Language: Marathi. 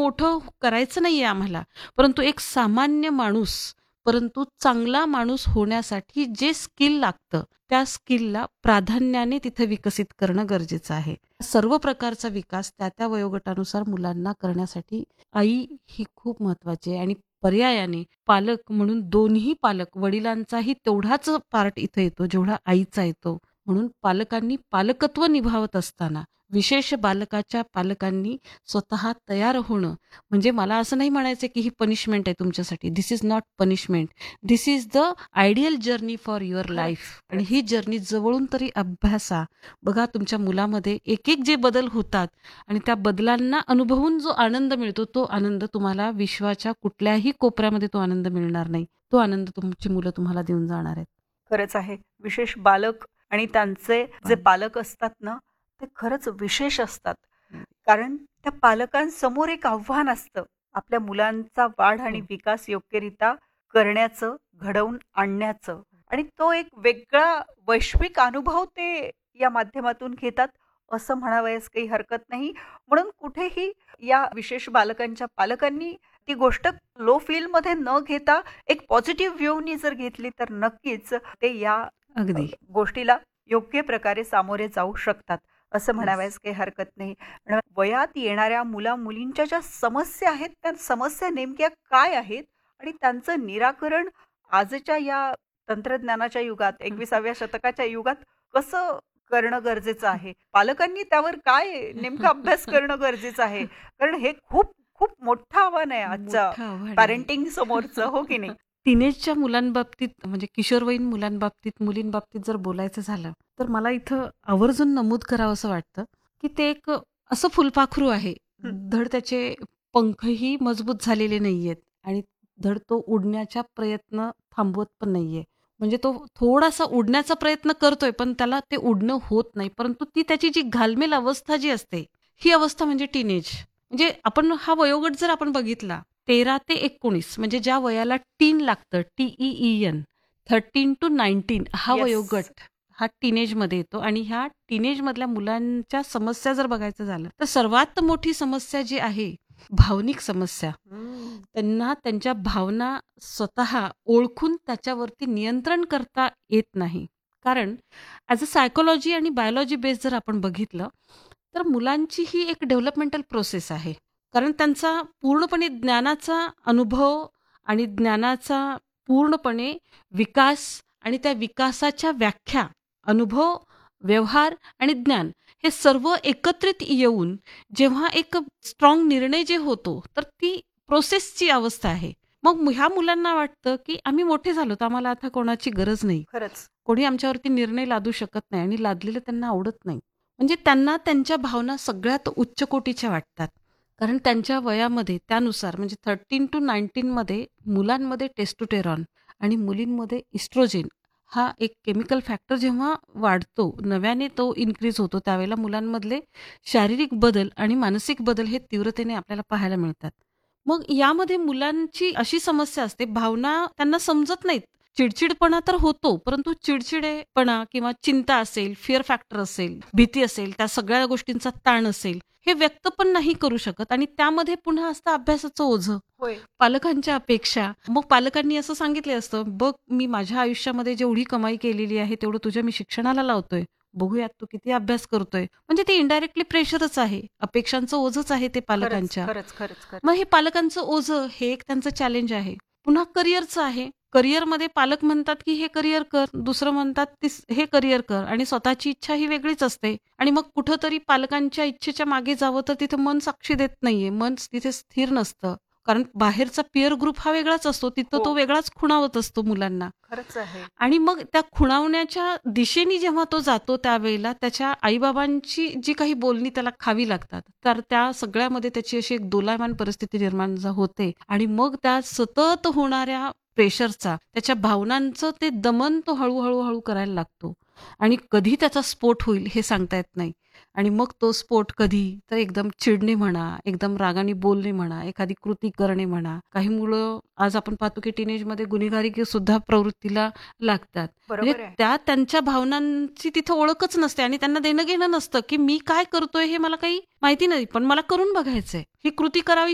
मोठं करायचं नाहीये आम्हाला. परंतु एक सामान्य माणूस, परंतु चांगला माणूस होण्यासाठी जे स्किल लागतं, त्या स्किलला प्राधान्याने तिथे विकसित करणं गरजेचं आहे. सर्व प्रकारचा विकास त्या वयोगटानुसार मुलांना करण्यासाठी आई ही खूप महत्त्वाची आहे आणि पर्यायाने पालक म्हणून दोन्ही पालक, वडिलांचाही तेवढाच पार्ट इथे येतो, जेवढा आईचा येतो. म्हणून पालकांनी पालकत्व निभावत असताना विशेष बालकाच्या पालकांनी स्वतः तयार होणं, म्हणजे मला असं नाही म्हणायचं की ही पनिशमेंट आहे तुमच्यासाठी. This is not punishment. This is the ideal journey for your life. आणि ही जर्नी जवळून तरी अभ्यासा. बघा तुमच्या मुलामध्ये एक जे बदल होतात आणि त्या बदलांना अनुभवून जो आनंद मिळतो, तो आनंद तुम्हाला विश्वाच्या कुठल्याही कोपऱ्यामध्ये तो आनंद मिळणार नाही. तो आनंद तुमची मुलं तुम्हाला देऊन जाणार आहेत. खरंच आहे. विशेष बालक आणि त्यांचे जे पालक असतात ना, ते खरंच विशेष असतात. कारण त्या पालकांसमोर एक आव्हान असतं, आपल्या मुलांचा वाढ आणि विकास योग्यरित्या करण्याचं, घडवून आणण्याचं. आणि तो एक वेगळा वैश्विक अनुभव ते या माध्यमातून घेतात असं म्हणावयास काही हरकत नाही. म्हणून कुठेही या विशेष बालकांच्या पालकांनी ती गोष्ट लो फीलमध्ये न घेता एक पॉझिटिव्ह व्ह्यूनी जर घेतली तर नक्कीच ते या अगदी गोष्टीला योग्य प्रकारे सामोरे जाऊ शकतात असं म्हणावयास काही हरकत नाही. आणि वयात येणाऱ्या मुला-मुलींच्या ज्या समस्या आहेत, त्या समस्या नेमक्या काय आहेत आणि त्यांचं निराकरण आजच्या या तंत्रज्ञानाच्या युगात, 21व्या शतकाच्या युगात कसं करणं गरजेचं आहे, पालकांनी त्यावर काय नेमका अभ्यास करणं गरजेचं आहे. कारण हे खूप खूप मोठं आव्हान आहे आजच्या मोठं आव्हान आहे. पॅरेंटिंग समोरचं, हो की नाही? टीनेजच्या मुलांबाबतीत म्हणजे किशोरवयीन मुलांबाबतीत, मुलींबाबतीत जर बोलायचं झालं, तर मला इथं आवर्जून नमूद करावंसं वाटतं, की ते एक असं फुलपाखरू आहे. धड त्याचे पंखही मजबूत झालेले नाहीयेत आणि धड तो उडण्याचा प्रयत्न थांबवत पण नाहीये. म्हणजे तो थोडासा उडण्याचा प्रयत्न करतोय, पण त्याला ते उडणं होत नाही. परंतु ती त्याची जी घालमेल अवस्था जी असते, ही अवस्था म्हणजे टीनेज. म्हणजे आपण हा वयोगट जर आपण बघितला 13 ते 19 म्हणजे ज्या वयाला टीन लागतं, TEEN 13 to 19 हा Yes. वयोगट हा टीनेजमध्ये येतो आणि ह्या टीनेजमधल्या मुलांच्या समस्या जर बघायचं झालं तर सर्वात मोठी समस्या जी आहे भावनिक समस्या. त्यांना त्यांच्या भावना स्वतः ओळखून त्याच्यावरती नियंत्रण करता येत नाही. कारण ॲज अ सायकोलॉजी आणि बायोलॉजी बेस जर आपण बघितलं तर मुलांची ही एक डेव्हलपमेंटल प्रोसेस आहे. कारण त्यांचा पूर्णपणे ज्ञानाचा अनुभव आणि ज्ञानाचा पूर्णपणे विकास आणि त्या विकासाच्या व्याख्या, अनुभव, व्यवहार आणि ज्ञान हे सर्व एकत्रित येऊन जेव्हा एक स्ट्रॉंग निर्णय जे होतो, तर ती प्रोसेसची अवस्था आहे. मग ह्या मुलांना वाटतं, की आम्ही मोठे झालो तर आम्हाला आता कोणाची गरज नाही. खरंच. कोणी आमच्यावरती निर्णय लादू शकत नाही आणि लादलेलं त्यांना आवडत नाही. म्हणजे त्यांना त्यांच्या भावना सगळ्यात उच्च कोटीच्या वाटतात. कारण त्यांच्या वयामध्ये त्यानुसार म्हणजे 13 to 19 मध्ये मुलांमध्ये टेस्टोस्टेरॉन आणि मुलींमध्ये इस्ट्रोजेन हा एक केमिकल फॅक्टर जेव्हा वाढतो, नव्याने तो इन्क्रीज होतो, त्यावेळेला मुलांमधले शारीरिक बदल आणि मानसिक बदल हे तीव्रतेने आपल्याला पाहायला मिळतात. मग यामध्ये मुलांची अशी समस्या असते, भावना त्यांना समजत नाहीत. चिडचिडपणा तर होतो, परंतु चिडचिडेपणा किंवा चिंता असेल, फिअर फॅक्टर असेल, भीती असेल, त्या सगळ्या गोष्टींचा ताण असेल, हे व्यक्त पण नाही करू शकत आणि त्यामध्ये पुन्हा असतं अभ्यासाचं ओझं, होय. पालकांच्या अपेक्षा. मग पालकांनी असं सांगितलं असतं, "बघ मी माझ्या आयुष्यामध्ये जेवढी कमाई केलेली आहे, तेवढं तुझ्या मी शिक्षणाला लावतोय. बघूयात तू किती अभ्यास करतोय." म्हणजे ते इनडायरेक्टली प्रेशरच आहे, अपेक्षांचं ओझंच आहे ते खरंच पालकांच्या. खरंच खरंच खरंच. मग हे पालकांचं ओझं हे एक त्यांचं चॅलेंज आहे. पुन्हा करिअरचं आहे. करिअरमध्ये पालक म्हणतात, की हे करिअर कर, दुसरं म्हणतात हे करिअर कर आणि स्वतःची इच्छा ही वेगळीच असते. आणि मग कुठेतरी पालकांच्या इच्छेच्या मागे जावं तर तिथे मन साक्षी देत नाहीये. मन तिथे स्थिर नसतं. कारण बाहेरचा पिअर ग्रुप हा वेगळाच असतो. तिथं हो. तो वेगळाच खुणावत असतो मुलांना. खरंच आहे. आणि मग त्या खुणावण्याच्या दिशेने जेव्हा तो जातो त्यावेळेला त्याच्या आईबाबांची जी काही बोलणी त्याला खावी लागतात, तर त्या सगळ्यामध्ये त्याची अशी एक दोलायमान परिस्थिती निर्माण होते आणि मग त्या सतत होणाऱ्या प्रेशरचा, त्याच्या भावनांचं ते दमन तो हळू करायला लागतो आणि कधी त्याचा स्फोट होईल हे सांगता येत नाही. आणि मग तो स्फोट कधी तर एकदम चिडणे म्हणा, एकदम रागाने बोलणे म्हणा, एखादी कृती करणे म्हणा. काही मुलं आज आपण पाहतो की टीनेजमध्ये गुन्हेगारी सुद्धा प्रवृत्तीला लागतात. बरोबर म्हणजे आहे. त्या त्यांच्या भावनांची तिथं ओळखच नसते आणि त्यांना देणं घेणं नसतं, की मी काय करतोय हे मला काही माहिती नाही, पण मला करून बघायचंय. ही कृती करावी